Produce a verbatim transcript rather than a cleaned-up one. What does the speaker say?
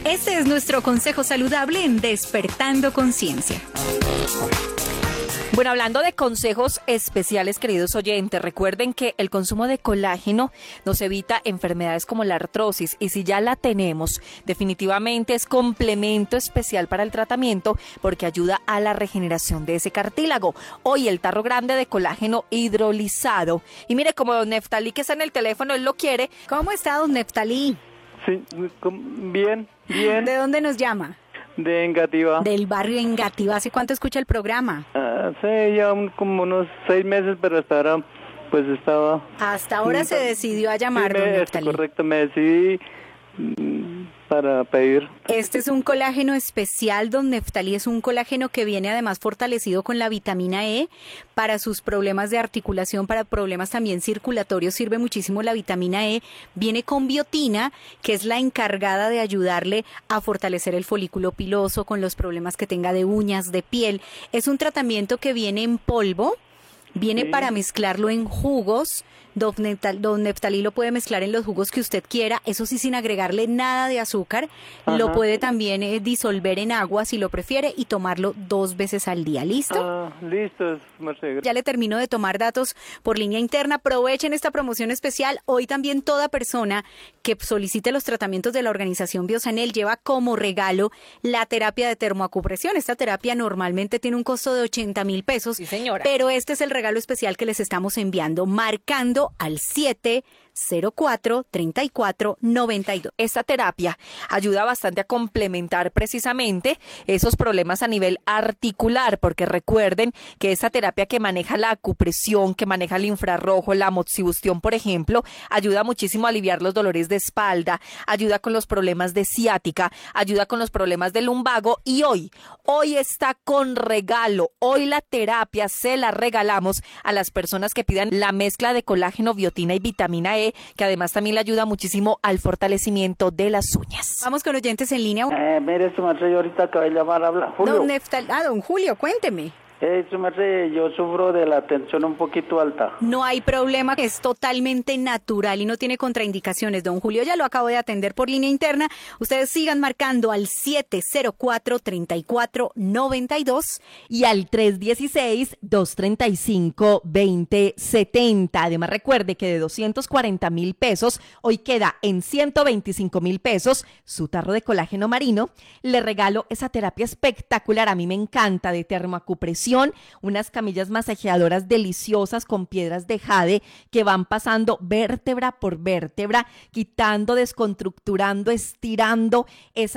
Este es nuestro consejo saludable en Despertando Conciencia. Bueno, hablando de consejos especiales, queridos oyentes, recuerden que el consumo de colágeno nos evita enfermedades como la artrosis, y si ya la tenemos, definitivamente es complemento especial para el tratamiento porque ayuda a la regeneración de ese cartílago. Hoy el tarro grande de colágeno hidrolizado. Y mire, como don Neftalí, que está en el teléfono, él lo quiere. ¿Cómo está, don Neftalí? Sí, bien, bien. ¿De dónde nos llama? De Engativá. Del barrio Engativá. ¿Hace cuánto escucha el programa? Hace ya un, como unos seis meses, pero hasta ahora pues estaba... Hasta ahora se decidió a llamar, sí, don me, Neftalí. Correcto, me decidí mm, para pedir. Este es un colágeno especial, don Neftalí. Es un colágeno que viene además fortalecido con la vitamina E para sus problemas de articulación, para problemas también circulatorios. Sirve muchísimo la vitamina E. Viene con biotina, que es la encargada de ayudarle a fortalecer el folículo piloso con los problemas que tenga de uñas, de piel. Es un tratamiento que viene en polvo. Viene sí. para mezclarlo en jugos. Don Neftalí, don Neftalí lo puede mezclar en los jugos que usted quiera, eso sí, sin agregarle nada de azúcar. Ajá. Lo puede también eh, disolver en agua si lo prefiere y tomarlo dos veces al día. ¿Listo? Ah, listo, Marcela. Ya le termino de tomar datos por línea interna. Aprovechen esta promoción especial. Hoy también toda persona que solicite los tratamientos de la organización Biosanel lleva como regalo la terapia de termoacupresión. Esta terapia normalmente tiene un costo de ochenta mil pesos. Sí, señora. Pero este es el regalo especial que les estamos enviando, marcando al siete cero cuatro, treinta y cuatro, noventa y dos. Esta terapia ayuda bastante a complementar precisamente esos problemas a nivel articular, porque recuerden que esta terapia que maneja la acupresión, que maneja el infrarrojo, la moxibustión, por ejemplo, ayuda muchísimo a aliviar los dolores de espalda, ayuda con los problemas de ciática, ayuda con los problemas del lumbago, y hoy, hoy está con regalo. Hoy la terapia se la regalamos a las personas que pidan la mezcla de colágeno, biotina y vitamina E, que además también le ayuda muchísimo al fortalecimiento de las uñas. Vamos con oyentes en línea. Eh, mire, su merced, yo ahorita acabé de llamar a hablar. Julio. Don Neftalí, ah, don Julio, cuénteme. Eh, su merced, yo sufro de la tensión un poquito alta. No hay problema, es totalmente natural y no tiene contraindicaciones. Don Julio ya lo acabo de atender por línea interna. Ustedes sigan marcando al siete cero cuatro, treinta y cuatro, noventa y dos y al tres uno seis, dos tres cinco, dos cero siete cero. Además, recuerde que de doscientos cuarenta mil pesos, hoy queda en ciento veinticinco mil pesos su tarro de colágeno marino. Le regalo esa terapia espectacular, a mí me encanta, de termoacupresión, unas camillas masajeadoras deliciosas con piedras de jade que van pasando vértebra por vértebra, quitando, desconstructurando, estirando esa